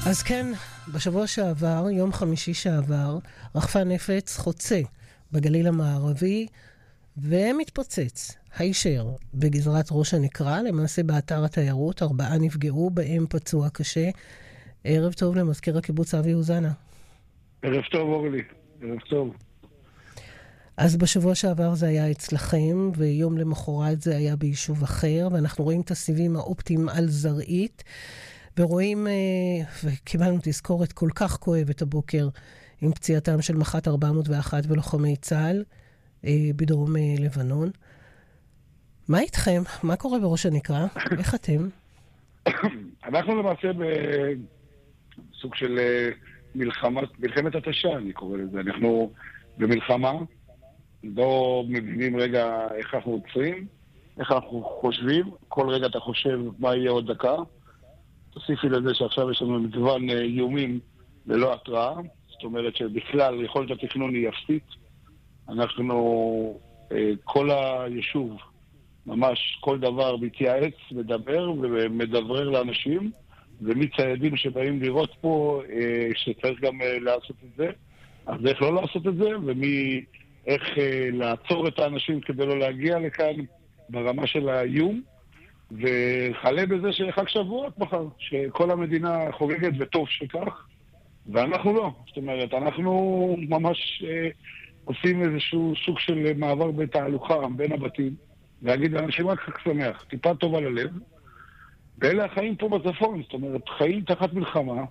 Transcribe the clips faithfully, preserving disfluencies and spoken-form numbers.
אז כן, בשבוע שעבר, יום חמישי שעבר, רחפה נפץ חוצה בגליל המערבי ומתפוצץ הישר בגזרת ראש הנקרה, למעשה באתר התיירות, ארבעה נפגעו, בהם פצוע קשה. ערב טוב למזכיר הקיבוץ אבי אוזנה. ערב טוב אורלי, ערב טוב. אז בשבוע שעבר זה היה אצלכם, ויום למחרת זה היה ביישוב אחר, ואנחנו רואים את הסיבים האופטיים על זרעית, ורואים, וקיבלנו תזכורת כל כך כואבת הבוקר, עם פציעתם של מח"ט ארבע מאות ואחת ולוחמי צה"ל, בדרום לבנון. מה איתכם? מה קורה בראש הנקרה? איך אתם? אנחנו למעשה בסוג של מלחמת, מלחמת התשה, אני קורא לזה. אנחנו במלחמה, לא מבינים רגע איך אנחנו עוצרים, איך אנחנו חושבים, כל רגע אתה חושב מה יהיה עוד דקה. תוסיפי לזה שעכשיו יש לנו מגוון איומים ללא התראה, זאת אומרת שבכלל יכולת התכנון היא אפסית. אנחנו, כל היישוב, ממש כל דבר מתייעץ, מדבר ומדברר לאנשים, ומציידים שבאים לראות פה שצריך גם לעשות את זה, אז איך לא לעשות את זה, ומי איך לעצור את האנשים כדי לא להגיע לכאן ברמה של האיום, וחלה בזה שחג שבועות מחר, שכל המדינה חוגגת וטוב שכך, ואנחנו לא. זאת אומרת, אנחנו ממש אה, עושים איזשהו סוג של מעבר בתהלוכה בין הבתים, להגיד לאנשים רק חג שמח, טיפה טובה ללב, ואלה החיים פה בצפון, זאת אומרת, חיים תחת מלחמה,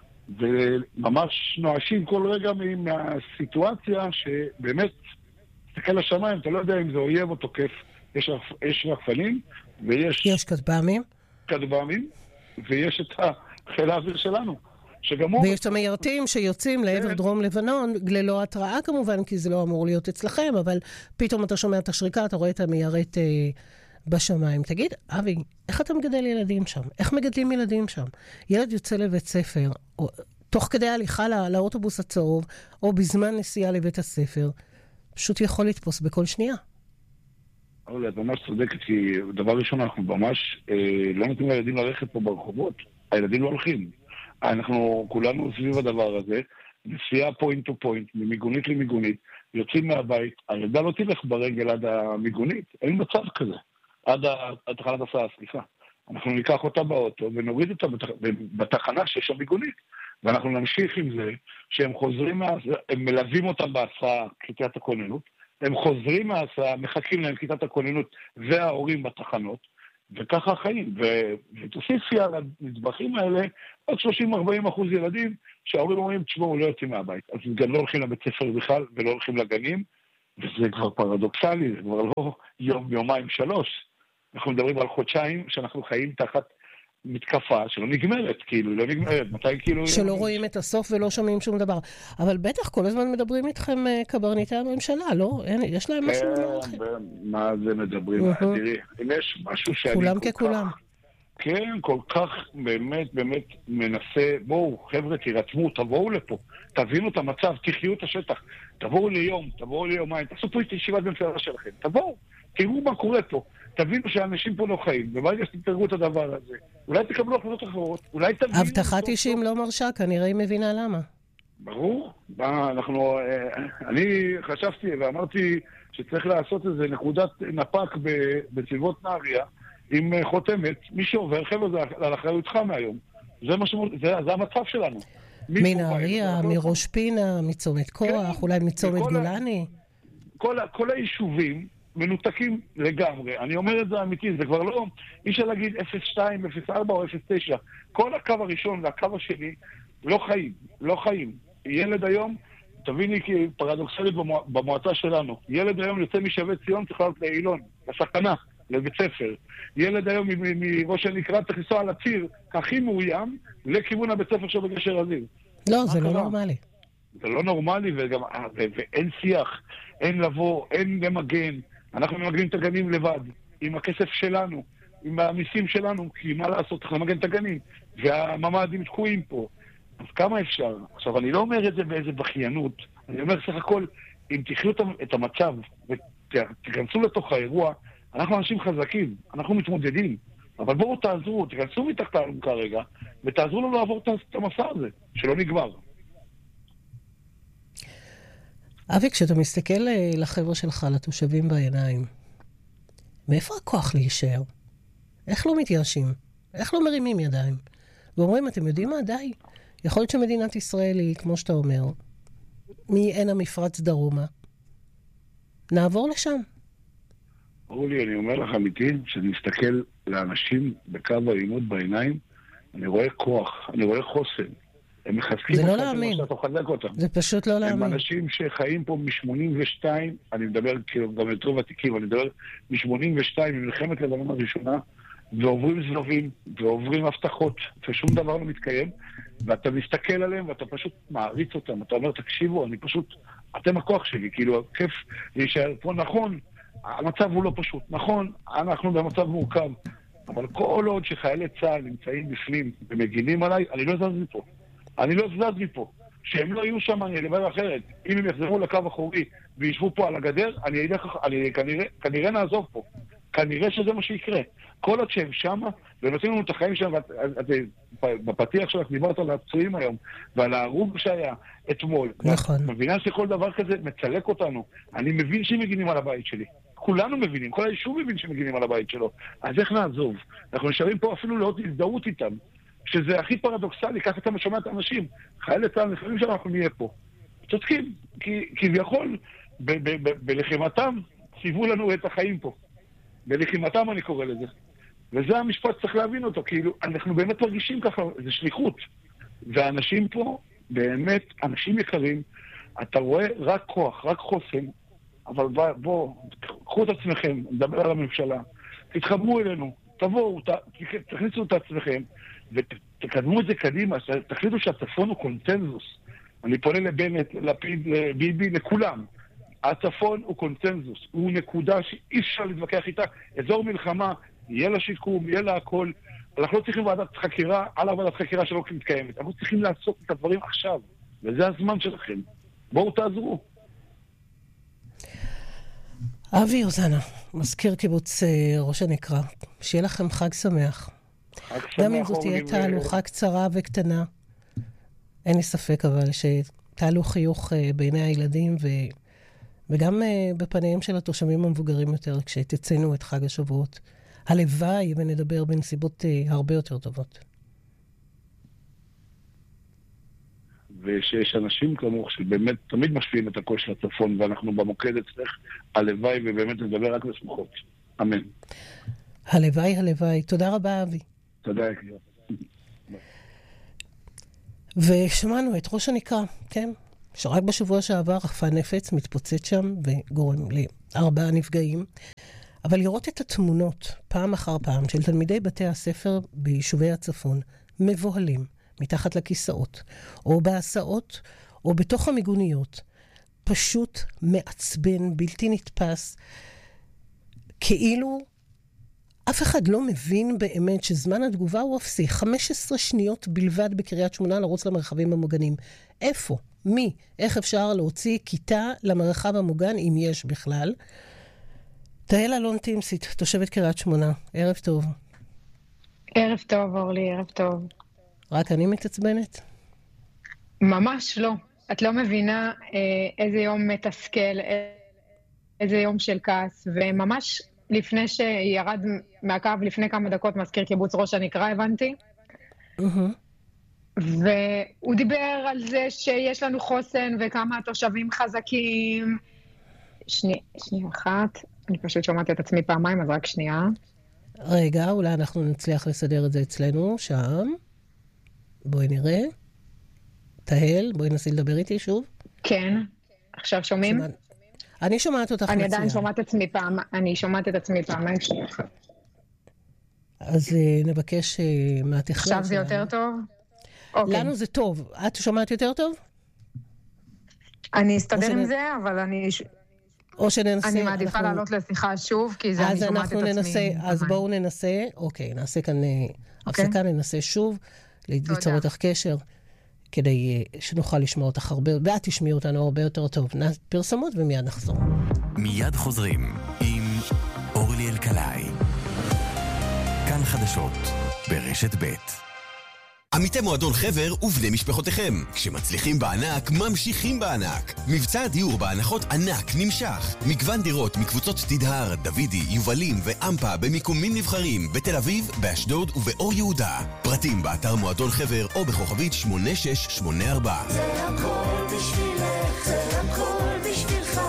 וממש נואשים כל רגע מהסיטואציה שבאמת, תסתכל לשמיים, אתה לא יודע אם זה אויב או תוקף, יש, יש רחפנים, ויש... יש כטב"מים? כטב"מים, ויש את החיל האוויר שלנו, שגם הוא... ויש את המיירטים שיוצאים לעבר דרום לבנון, ללא התראה כמובן, כי זה לא אמור להיות אצלכם, אבל פתאום אתה שומע את השריקה, אתה רואה את המיירט אה, בשמיים. תגיד, אבי, איך אתה מגדל ילדים שם? איך מגדלים ילדים שם? ילד יוצא לבית ספר, או, תוך כדי הליכה לא, לאוטובוס הצהוב, או בזמן נסיעה לבית הספר, פשוט יכול לתפוס בכל שנייה. אבל את ממש צודקת, כי דבר ראשון, אנחנו ממש אה, לא נותנים לילדים ללכת פה ברחובות. הילדים לא הולכים. אנחנו כולנו סביב הדבר הזה, נסיעה פוינט טו פוינט, ממיגונית למיגונית, יוצאים מהבית, הילדה לא תלך ברגל עד המיגונית, אין מצב כזה, עד התחנת הסעה, סליחה. אנחנו ניקח אותה באוטו ונוריד אותה בתח... בתחנה שיש המיגונית, ואנחנו נמשיך עם זה שהם חוזרים, מה... הם מלווים אותם בהסעה, כיתת הכוננות, הם חוזרים מההסעה, מחכים להם כיתת הכוננות וההורים בתחנות, וככה החיים. ו... ותוסיפי על הנדבכים האלה, עוד שלושים עד ארבעים אחוז ילדים, שההורים אומרים, תשמעו, לא יוצאים מהבית. אז הם גם לא הולכים לבית ספר בכלל, ולא הולכים לגנים, וזה כבר פרדוקסלי, זה כבר לא יום, יומיים, שלוש. אנחנו מדברים על חודשיים שאנחנו חיים תחת מתקפה שלא נגמרת, כאילו, לא נגמרת. מתי כאילו... שלא רואים את הסוף ולא שומעים שום דבר. אבל בטח כל הזמן מדברים איתכם קברניטי הממשלה, לא? יש להם משהו לומר לכם. מה זה מדברים? תראי, אם יש משהו שאני... כולם ככולם. כן, כל כך באמת, באמת מנסה, בואו, חבר'ה, תירתמו, תבואו לפה, תבינו את המצב, תחיו את השטח, תבואו ליום, תבואו ליומיים, תעשו פה את ישיבת ממשלה שלכם, תבואו, תראו מה קורה פה, תבינו שאנשים פה לא חיים, וברגע שתתרגעו את הדבר הזה, אולי תקבלו החלטות אחרות, אולי תבינו... הבטחת אישים לא מרשה, כנראה היא מבינה למה. ברור, אנחנו, אני חשבתי ואמרתי שצריך לעשות איזה נקודת נפק בצבאות נהריה, עם חותמת, מי שעובר, חבר'ה, זה על אחריותך מהיום. זה, משהו, זה, זה המצב שלנו. מנהריה, מראש פינה, מצומת כוח, כן, אולי מצומת גולני. כל, כל היישובים מנותקים לגמרי. אני אומר את זה אמיתי, זה כבר לא, אי אפשר להגיד אפס שתיים, אפס ארבע או אפס תשע. כל הקו הראשון והקו השני לא חיים, לא חיים. ילד היום, תביני כי פרדוקסלית במועצה שלנו, ילד היום יוצא משווה ציון, צריך לעלות לאילון, לסכנה. לבית ספר. ילד היום מראש הנקרה צריך לנסוע על הציר הכי מאוים לכיוון הבית ספר של בגשר הזיו. לא, זה לא נורמלי. זה לא נורמלי וגם, ואין שיח, אין לבוא, אין למגן. אנחנו ממגנים את הגנים לבד, עם הכסף שלנו, עם המיסים שלנו, כי מה לעשות, צריך למגן את הגנים. והממ"דים תקועים פה. אז כמה אפשר? עכשיו, אני לא אומר את זה באיזה בכיינות. אני אומר סך הכל, אם תחיו את המצב ותיכנסו לתוך האירוע, אנחנו אנשים חזקים, אנחנו מתמודדים, אבל בואו תעזרו, תכנסו מתחת האלונקה רגע, ותעזרו לנו לעבור את המסע הזה, שלא נגמר. אבי, כשאתה מסתכל לחבר'ה שלך, לתושבים בעיניים, מאיפה הכוח להישאר? איך לא מתייאשים? איך לא מרימים ידיים? ואומרים, אתם יודעים מה? די. יכול להיות שמדינת ישראל היא, כמו שאתה אומר, מעין המפרץ דרומה. נעבור לשם. אולי, אני אומר לך אמיתי, שאני מסתכל לאנשים בקו האלימות בעיניים, אני רואה כוח, אני רואה חוסן. הם מחזקים זה לא להאמין. שאתה חזק אותם. זה פשוט לא להאמין. הם אנשים שחיים פה מ-שמונים ושתיים, אני מדבר כאילו גם יותר ותיקים, אני מדבר מ-שמונים ושתיים, ממלחמת לבנון הראשונה, ועוברים זנבים, ועוברים הבטחות, ושום דבר לא מתקיים, ואתה מסתכל עליהם, ואתה פשוט מעריץ אותם. אתה אומר, תקשיבו, אני פשוט, אתם הכוח שלי, כאילו, כיף להישאר פה. נכון, המצב הוא לא פשוט. נכון, אנחנו במצב מורכב, אבל כל עוד שחיילי צה"ל נמצאים בפנים ומגינים עליי, אני לא זז מפה. אני לא זז מפה. שהם לא יהיו שם, אני אדבר אחרת. אם הם יחזרו לקו אחורי וישבו פה על הגדר, אני, אדע, אני כנראה, כנראה נעזוב פה. כנראה שזה מה שיקרה. כל עוד שהם שם, ונותנים לנו את החיים שם, ואת, את, בפתיח שלך דיברת על הפצועים היום, ועל ההרוג שהיה אתמול. נכון. מבינה שכל דבר כזה מצלק אותנו. אני מבין שהם מגינים על הבית שלי. כולנו מבינים, כל היישוב מבין שמגינים על הבית שלו. אז איך נעזוב? אנחנו נשארים פה אפילו לאות הזדהות איתם. שזה הכי פרדוקסלי, ככה אתה שומע את האנשים. חיילי צה"ל לפעמים שאנחנו נהיה פה. צודקים, כי כביכול, בלחימתם ציוו לנו את החיים פה. בלחימתם אני קורא לזה. וזה המשפט, צריך להבין אותו, כאילו, אנחנו באמת מרגישים ככה, זה שליחות. והאנשים פה, באמת, אנשים יקרים, אתה רואה רק כוח, רק חוסן, אבל בוא, בוא קחו את עצמכם, נדבר על הממשלה, תתחברו אלינו, תבואו, תכניסו את עצמכם, ותקדמו את זה קדימה, תחליטו שהצפון הוא קונצנזוס. אני פונה לבנט, לפיד, לביבי, לכולם. הצפון הוא קונצנזוס, הוא נקודה שאי אפשר להתווכח איתה. אזור מלחמה, יהיה לה שיקום, יהיה לה הכל. אנחנו לא צריכים ועדת חקירה, על ועדת חקירה שלא מתקיימת. אנחנו צריכים לעשות את הדברים עכשיו, וזה הזמן שלכם. בואו תעזרו. אבי אוזנה, מזכיר קיבוץ ראש הנקרה, שיהיה לכם חג שמח. חג שמח. גם אם זאת תהיה תהלוכה קצרה וקטנה, אין לי ספק אבל שתעלו חיוך בעיני הילדים ו... וגם בפניהם של התושבים המבוגרים יותר, כשתציינו את חג השבועות. הלוואי ונדבר בנסיבות הרבה יותר טובות. ושיש אנשים כמוך שבאמת תמיד משפיעים את הקול של הצפון, ואנחנו במוקד אצלך, הלוואי ובאמת נדבר רק לשמחות. אמן. הלוואי, הלוואי. תודה רבה, אבי. תודה, יקיר. ושמענו את ראש הנקרה, כן? שרק בשבוע שעבר רחפה נפץ, מתפוצץ שם וגורם לארבעה נפגעים. אבל לראות את התמונות פעם אחר פעם של תלמידי בתי הספר ביישובי הצפון, מבוהלים, מתחת לכיסאות, או בהסעות, או בתוך המיגוניות, פשוט מעצבן, בלתי נתפס, כאילו אף אחד לא מבין באמת שזמן התגובה הוא אפסי, חמש עשרה שניות בלבד בקריית שמונה לרוץ למרחבים המוגנים. איפה? מי? איך אפשר להוציא כיתה למרחב המוגן, אם יש בכלל? תהל אלון טימסית, תושבת קריית שמונה, ערב טוב. ערב טוב, אורלי, ערב טוב. רק אני מתעצבנת? ממש לא. את לא מבינה אה, איזה יום מתסכל, איזה יום של כעס, וממש לפני שירד מהקו, לפני כמה דקות מזכיר קיבוץ ראש הנקרה, הבנתי. והוא דיבר על זה שיש לנו חוסן וכמה התושבים חזקים. שנייה, שנייה אחת, אני פשוט שומעת את עצמי פעמיים, אז רק שנייה. רגע, אולי אנחנו נצליח לסדר את זה אצלנו, שם. בואי נראה. תהל, בואי נסי לדבר איתי שוב. כן, עכשיו שומעים? שומע... אני שומעת אותך מצוין. אני עדיין שומעת עצמי פעם, אני שומעת את עצמי פעמיים שנייה. אז uh, נבקש uh, מהטכנן. עכשיו זה יותר טוב? לנו זה טוב. את שומעת יותר טוב? אני אסתדר עם זה, אבל אני... או שננסה... אני מעדיפה לעלות לשיחה שוב, כי זה אני שומעת את עצמי. אז בואו ננסה, אוקיי, נעשה כאן הפסקה, ננסה שוב, ליצור אותך קשר, כדי שנוכל לשמוע אותך הרבה, ואת תשמעי אותנו הרבה יותר טוב. פרסמות ומיד נחזור. מיד חוזרים עם אורלי אלקלעי. כאן חדשות ברשת ב'. עמיתי מועדון חבר ובני משפחותיכם. כשמצליחים בענק, ממשיכים בענק. מבצע הדיור בהנחות ענק נמשך. מגוון דירות מקבוצות תדהר, דוידי, יובלים ואמפה במיקומים נבחרים בתל אביב, באשדוד ובאור יהודה. פרטים באתר מועדון חבר או בכוכבית שמונה שש שמונה ארבע. זה הכל בשבילך, זה הכל בשבילך.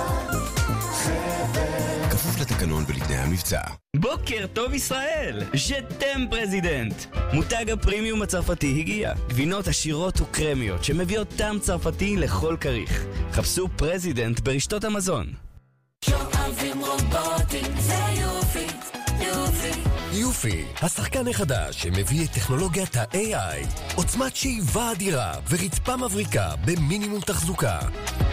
כפוף לתקנון ולתנאי המבצע. בוקר טוב ישראל! ז'תם פרזידנט! מותג הפרימיום הצרפתי הגיע. גבינות עשירות וקרמיות שמביאות טעם צרפתי לכל כריך. חפשו פרזידנט ברשתות המזון. שואבים רובוטים, זה יופי, יופי. יופי, השחקן החדש שמביא את טכנולוגיית ה-איי איי. עוצמת שאיבה אדירה ורצפה מבריקה במינימום תחזוקה.